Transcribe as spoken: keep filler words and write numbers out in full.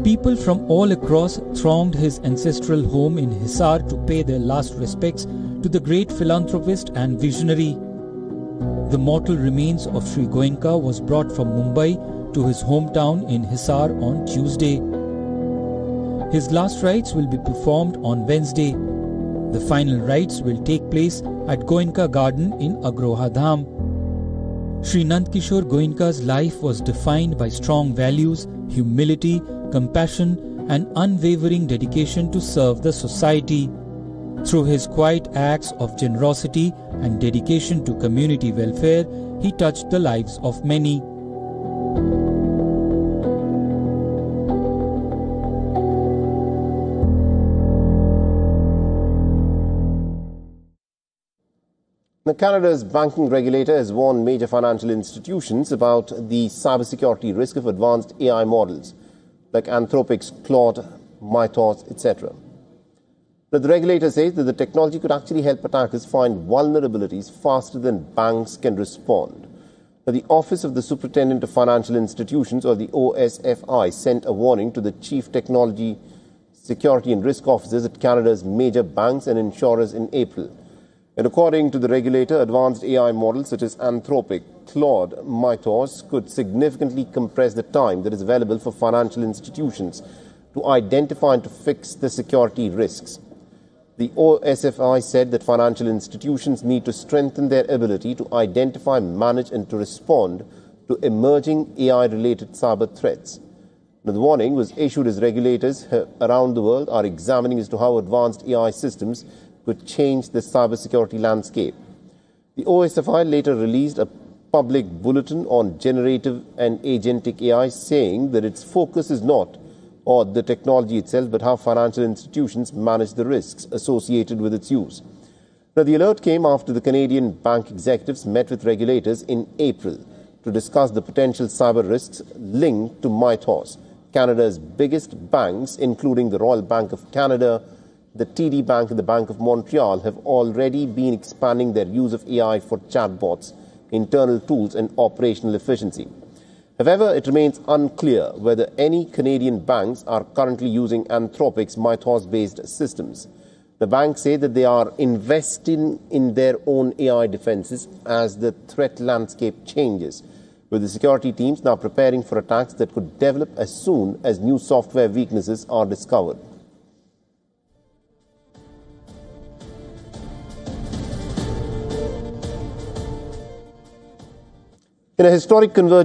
People from all across thronged his ancestral home in Hisar to pay their last respects to the great philanthropist and visionary. The mortal remains of Sri Goenka was brought from Mumbai to his hometown in Hisar on Tuesday. His last rites will be performed on Wednesday. The final rites will take place at Goenka Garden in Agroha Dham. Sri Nandkishore Goenka's life was defined by strong values, humility, compassion and unwavering dedication to serve the society. Through his quiet acts of generosity and dedication to community welfare, he touched the lives of many. Canada's banking regulator has warned major financial institutions about the cybersecurity risk of advanced A I models like Anthropic's Claude, Mythos, et cetera. Now, the regulator says that the technology could actually help attackers find vulnerabilities faster than banks can respond. Now, the Office of the Superintendent of Financial Institutions, or the O S F I, sent a warning to the Chief Technology, Security and Risk Officers at Canada's major banks and insurers in April. And according to the regulator, advanced A I models such as Anthropic, Claude, Mythos could significantly compress the time that is available for financial institutions to identify and to fix the security risks. The O S F I said that financial institutions need to strengthen their ability to identify, manage and to respond to emerging A I-related cyber threats. Now, the warning was issued as regulators around the world are examining as to how advanced A I systems could change the cybersecurity landscape. The O S F I later released a public bulletin on generative and agentic A I, saying that its focus is not on the technology itself, but how financial institutions manage the risks associated with its use. Now, the alert came after the Canadian bank executives met with regulators in April to discuss the potential cyber risks linked to Mythos. Canada's biggest banks, including the Royal Bank of Canada, the T D Bank and the Bank of Montreal, have already been expanding their use of A I for chatbots, internal tools and operational efficiency. However, it remains unclear whether any Canadian banks are currently using Anthropic's Mythos-based systems. The banks say that they are investing in their own A I defenses as the threat landscape changes, with the security teams now preparing for attacks that could develop as soon as new software weaknesses are discovered. In a historic convergence